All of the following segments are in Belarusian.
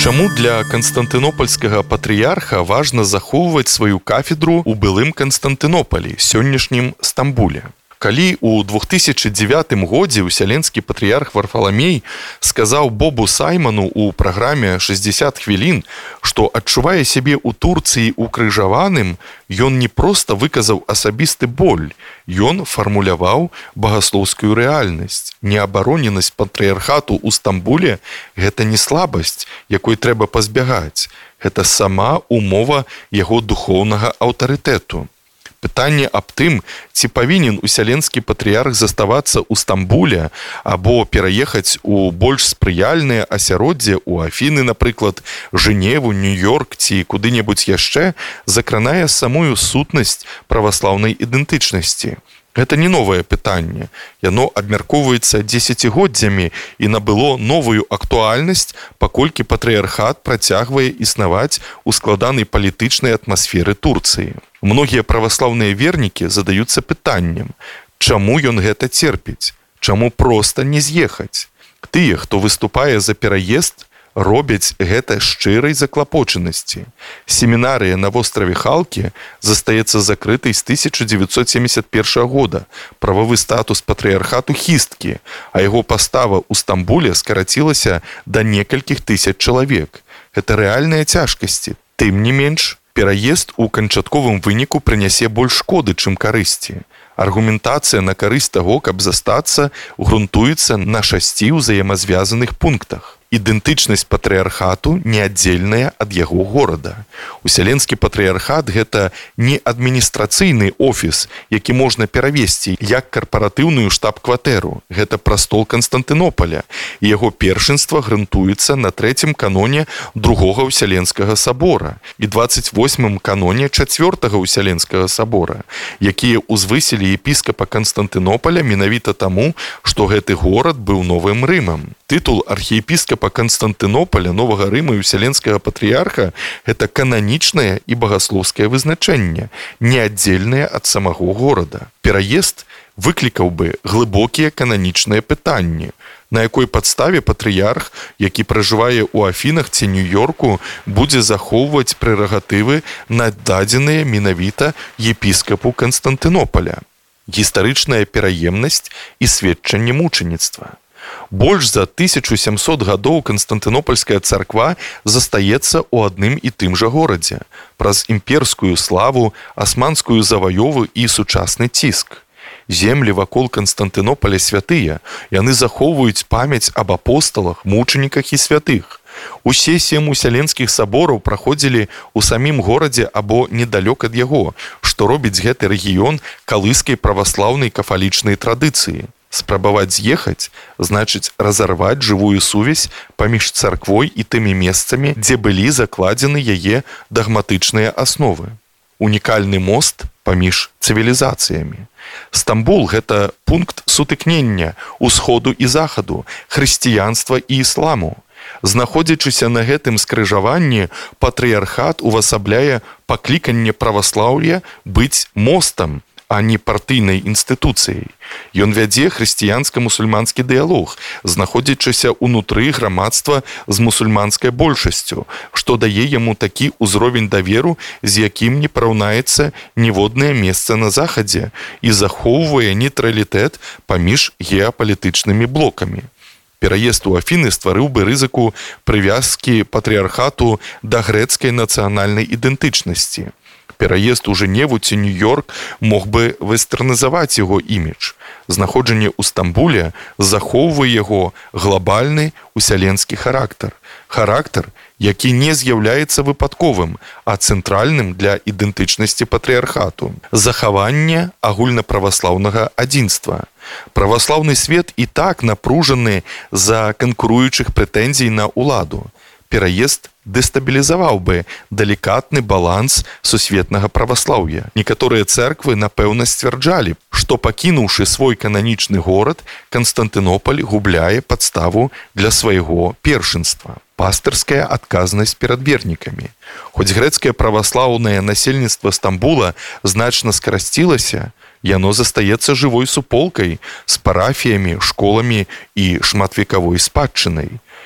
Чаму для канстантынопольскага патрыярха важна захоўваць сваю кафедру ў былым Канстантынополі, сённяшнім Стамбуле? Калі ў 2009 годзе ўсяленскі патрыярх Варфаламей сказаў Бобу Сайману ў праграме «60 хвілін», што адчувае сябе ў Турцыі укрыжаваным, ён не проста выказаў асабісты боль, ён фармуляваў багаслоўскую рэальнасць. Неабароненасць патрыярхату ў Стамбуле – гэта не слабасць, якой трэба пазбягаць. Гэта сама умова яго духоўнага аўтарытэту. Пытанне аб тым, ці павінен усяленскі патрыярх заставацца ў Стамбуле або пераехаць у больш спрыяльныя асяроддзе ў Афіны, напрыклад, Жэневу, Нью-Йорк ці куды-небудзь яшчэ, закранае самую сутнасць праваслаўнай ідэнтычнасці. Гэта не новае пытанне. Яно абмяркоўваецца дзесяцігоддзямі і набыло новую актуальнасць, паколькі патрыярхат працягвае існаваць у складанай палітычнай атмасферы Турцыі. Многія праваслаўныя вернікі задаюцца пытаннем, чаму ён гэта церпіць, чаму проста не з'ехаць. Тыя, хто выступае за пераезд, робяць гэта шчырай заклапочанасці. Семінарыя на востраве Халкі застаецца закрытай з 1971 года. Прававы статус патрыярхату хісткі, а яго пастава ў Стамбуле скарацілася да некалькіх тысяч чалавек. Гэта рэальныя цяжкасці. Тым не менш, пераезд у канчатковым выніку прынясе больш шкоды, чым карысці. Аргументацыя на карысць таго, каб застацца, грунтуецца на 6 ўзаемазвязаных пунктах. Ідэнтычнасць патрыярхату неаддзельная ад яго горада. Усяленскі патрыярхат – гэта не адміністрацыйны офіс, які можна перавесці як карпаратыўную штаб-кватэру. Гэта прастол Канстантынополя, і яго першынства грунтуецца на 3-м каноне другога Усяленскага сабора і 28-м каноне 4-го Усяленскага сабора, якія узвысілі епіскапа Канстантынополя менавіта таму, што гэты горад быў новым Рымам. Тытул архіепіскапа Канстантынополя, Новага Рыма і Усяленскага патрыярха – гэта кананічнае і багаслоўскае вызначэнне, неаддзельнае ад самого горада. Пераезд выклікаў бы глыбокія кананічныя пытанні, на якой падставе патрыярх, які пражывае ў Афінах ці Нью-Йорку, будзе захоўваць прэрагатывы, нададзеныя менавіта епіскапу Канстантынополя. Гістарычная пераемнасць і сведчанне мучаніцтва. Больш за 1700 гадоў Канстантынопольская царква застаецца ў адным і тым жа горадзе, праз імперскую славу, асманскую заваёву і сучасны ціск. Землі вакол Канстантынополя святыя, яны захоўваюць памяць аб апосталах, мучаніках і святых. Усе 7 усяленскіх сабораў праходзілі ў самім горадзе або недалёк ад яго, што робіць гэты рэгіён калыскай праваслаўнай кафалічнай традыцыі. Спрабаваць з'ехаць значыць разарваць жывую сувязь паміж царквой і тымі месцамі, дзе былі закладзены яе дагматычныя асновы. Унікальны мост паміж цывілізацыямі. Стамбул – гэта пункт сутыкнення усходу і захаду, хрысціянства і ісламу. Знаходзячыся на гэтым скрыжаванні, патрыярхат увасабляе пакліканне праваслаўя быць мостам, а не партыйнай інстытуцыяй. Ён вядзе хрысціянска-мусульманскі дыялог, знаходзячыся ўнутры грамадства з мусульманскай большасцю, што дае яму такі ўзровень даверу, з якім не параўнаецца ніводнае месца на захадзе і захоўвае нейтралітэт паміж геапалітычнымі блокамі. Пераезд у Афіны стварыў бы рызыку прывязкі патрыярхату да грэцкай нацыянальнай ідэнтычнасці. Пераезд у Жэневу ці Нью-Йорк мог бы вестэрнізаваць яго імідж. Знаходжанне ў Стамбуле захоўвае яго глабальны усяленскі характар. Характар, які не з'яўляецца выпадковым, а цэнтральным для ідэнтычнасці патрыярхату. Захаванне агульнаправаслаўнага адзінства. Праваслаўны свет і так напружаны з-за канкуруючых прэтэнзій на ўладу. Пераезд дэстабілізаваў бы далікатны баланс сусветнага праваслаўя. Некаторыя цэрквы, напэўна, сцвярджалі, што пакінуўшы свой кананічны горад, Канстантынополь губляе падставу для свайго першынства. Пастырская адказнасць перад вернікамі. Хоць грэцкае праваслаўнае насельніцтва Стамбула значна скарасцілася, яно застаецца жывой суполкай з парафіямі, школамі і шматвекавой спадчынай.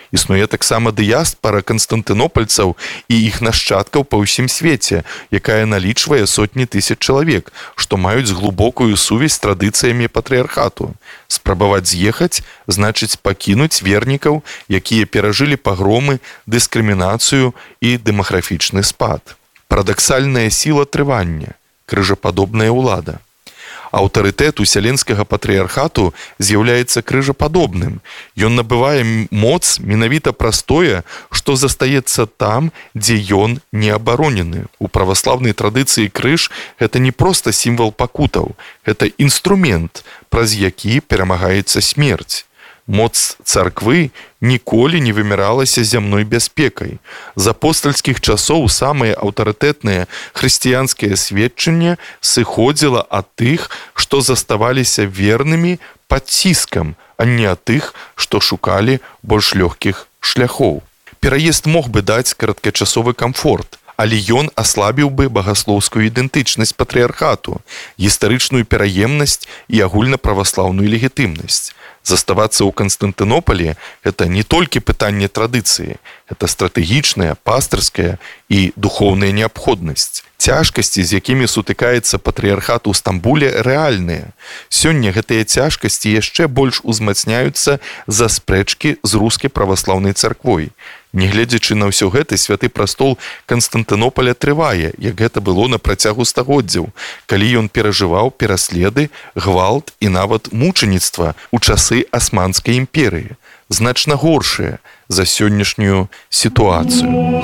Існуе таксама дыяспара канстантынопальцаў і іх нашчадкаў па ўсім свеце, якая налічвае сотні тысяч чалавек, што маюць глыбокую сувязь з традыцыямі патрыярхату. Спрабаваць з'ехаць значыць пакінуць вернікаў, якія перажылі пагромы, дыскрымінацыю і дэмаграфічны спад. Парадаксальная сіла трывання, крыжападобная ўлада. Аўтарытэт уселенскага патрыярхату з'яўляецца крыжападобным. Ён набывае моц менавіта праз тое, што застаецца там, дзе ён не абаронены. У праваслаўнай традыцыі крыж гэта не проста сімвал пакутаў, гэта інструмент, праз які перамагаецца смерць. Моц царквы ніколі не вымяралася зямной бяспекай. З апостальскіх часоў самае аўтарытэтнае хрысціянскае сведчанне сыходзіла ад тых, што заставаліся вернымі пад ціскам, а не ад тых, што шукалі больш лёгкіх шляхоў. Пераезд мог бы даць кароткачасовы камфорт, але ён аслабіў бы багаслоўскую ідэнтычнасць патрыярхату, гістарычную пераемнасць і агульнаправаслаўную легітымнасць. Заставацца ў Канстантынопалі – гэта не толькі пытанне традыцыі, гэта стратэгічная, пастырская і духоўная неабходнасць. Цяжкасці, з якімі сутыкаецца патрыярхат у Стамбуле, рэальныя. Сёння гэтыя цяжкасці яшчэ больш узмацняюцца за спрэчкі з рускай праваслаўнай царквой. Нягледзячы на ўсё гэта, святы прастол Канстантынополя трывае, як гэта было на працягу стагоддзяў, калі ён перажываў пераследы, гвалт і нават мучаніцтва ў часы Асманскай імперыі, значна горшыя за сённяшнюю сітуацыю.